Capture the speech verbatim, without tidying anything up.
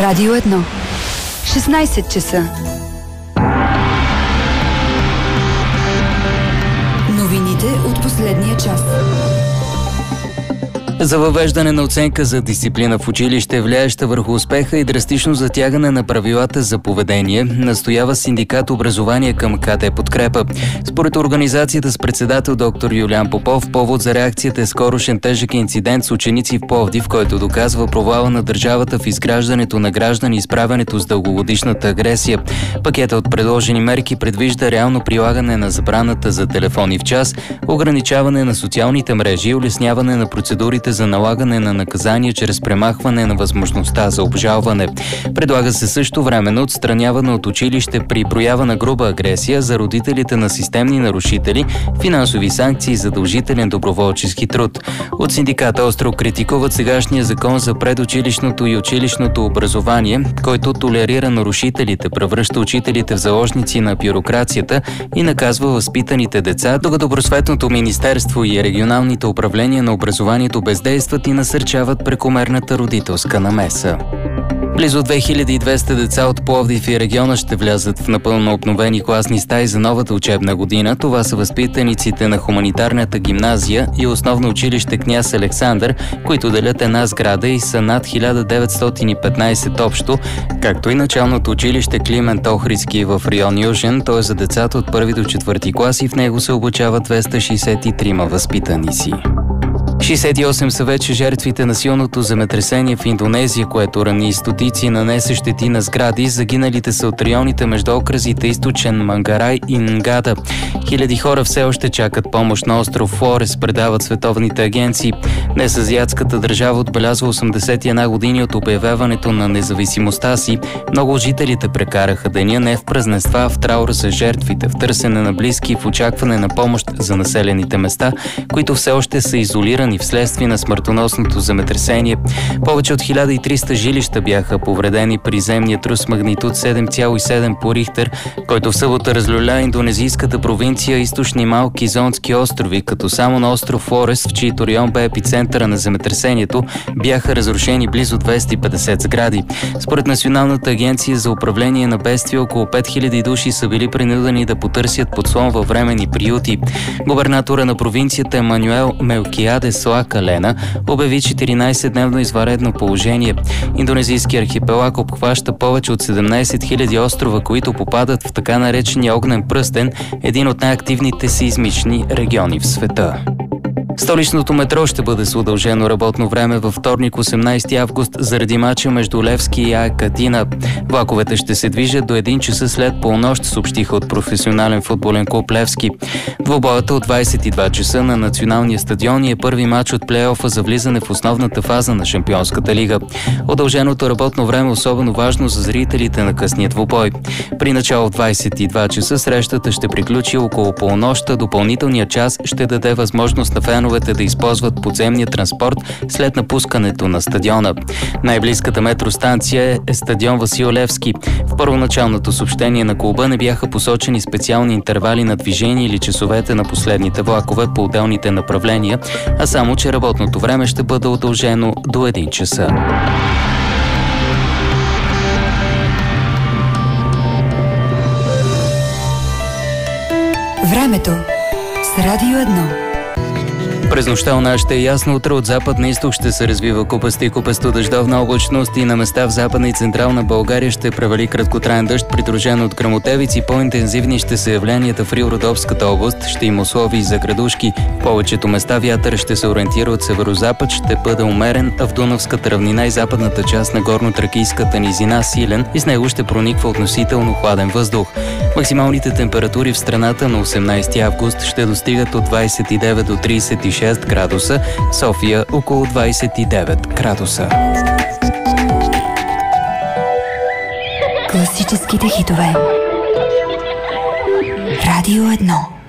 Радио едно. шестнайсет часа. Новините от последния час. За въвеждане на оценка за дисциплина в училище, влияеща върху успеха и драстично затягане на правилата за поведение, настоява синдикат образование към КТ Подкрепа. Според организацията с председател доктор Юлиан Попов, повод за реакцията е скорошен тежък инцидент с ученици в Пловдив, който доказва провала на държавата в изграждането на граждани и справянето с дългогодишната агресия. Пакетът от предложени мерки предвижда реално прилагане на забраната за телефони в час, ограничаване на социалните мрежи и улесняване на процедурите за налагане на наказания чрез премахване на възможността за обжалване. Предлага се също временно отстраняване от училище при проява на груба агресия за родителите на системни нарушители, финансови санкции и задължителен доброволчески труд. От синдиката остро критикуват сегашния закон за предучилищното и училищното образование, който толерира нарушителите, превръща учителите в заложници на бюрокрацията и наказва възпитаните деца, докато Просветното министерство и регионалните управления на образованието бездействат и насърчават прекомерната родителска намеса. Близо две хиляди и двеста деца от Пловдив и региона ще влязат в напълно обновени класни стаи за новата учебна година. Това са възпитаниците на хуманитарната гимназия и основно училище Княз Александър, които делят една сграда и са над хиляда деветстотин и петнайсет общо, както и началното училище Климент Охридски в район Южен. Той е за децата от първи до четвърти клас и в него се обучават двеста шейсет и трима възпитаници. шейсет и осем са вече жертвите на силното земетресение в Индонезия, което рани стотици, нанесе щети на сгради. Загиналите са от районите между окръзите Източен Мангарай и Нгада. Хиляди хора все още чакат помощ на остров Флорес, предават световните агенции. Днес азиатската държава отбелязва осемдесет и една години от обявяването на независимостта си. Много от жителите прекараха деня не в празненства, а в траур за жертвите, в търсене на близки и в очакване на помощ за населените места, които все още са изолирани вследствие на смъртоносното земетресение. Повече от хиляда и триста жилища бяха повредени при земния трус с магнитуд седем цяло и седем по Рихтер, който в събота разлюля индонезийската провинция източни малки зонски острови, като само на остров Флорес, в чийто район бе епицентъра на земетресението, бяха разрушени близо двеста и петдесет сгради. Според Националната агенция за управление на бедствия, около пет хиляди души са били принудени да потърсят подслон във временни приюти. Губернатора на провинцията Емануел Мелкиадес Слака Лена обяви четиринайсетдневно извънредно положение. Индонезийски архипелаг обхваща повече от седемнайсет хиляди острова, които попадат в така наречения огнен пръстен, един от най-активните сеизмични региони в света. Столичното метро ще бъде с удължено работно време във вторник, осемнайсети август, заради мача между Левски и АЕК Атина. Влаковете ще се движат до един часа след полунощ, съобщиха от професионален футболен клуб Левски. Двубоят от двайсет и два часа на националния стадион е първи мач от плейофа за влизане в основната фаза на Шампионската лига. Удълженото работно време е особено важно за зрителите на късния двубой. При начало двайсет и два часа срещата ще приключи около полунощта. Допълнителният час ще даде възможност на феновете да използват подземния транспорт след напускането на стадиона. Най-близката метростанция е стадион Васил Левски. В първоначалното съобщение на клуба не бяха посочени специални интервали на движение или часовете на последните влакове по отделните направления, а само, че работното време ще бъде удължено до един часа. Времето с Радио едно. През нощта у нас ще е ясно, утре от запад на изток ще се развива купаста и купасто дъждовна облачност и на места в Западна и Централна България ще превали краткотраен дъжд, придружен от гръмотевици. По-интензивни ще са явленията в Рило-Родопската област, ще има условия за градушки. В повечето места вятър ще се ориентира от северозапад, ще бъде умерен, а в Дунавската равнина и западната част на горно-тракийската низина силен и с него ще прониква относително хладен въздух. Максималните температури в страната на осемнайсети август ще достигат от двайсет и девет до трийсет и шест градуса, София около двайсет и девет градуса. Класическите хитове. Радио едно.